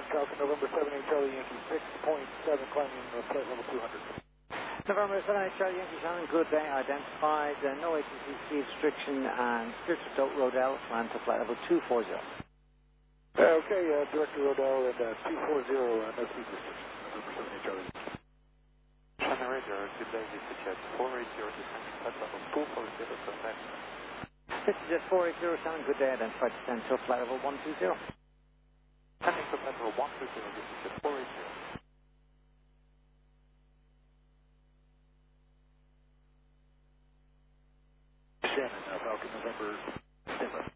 Falcon November 78 Charlie Yankee 6.7 climbing flight level 200. November 78 Charlie Yankee Shannon, good day. Identified no ATC restriction and clear to Rodell, land to flight level 240. Okay, Director Rodell and 240, no speed restriction. November 78 Charlie Yankee. Shannon Radio, good day, this is Jet 480, descending flight level 240 from next. This is Jet 480 Shannon, good day. Identified descend to flight level 120. Descending to flight level 120, this is Jet 480. Shannon, Falcon November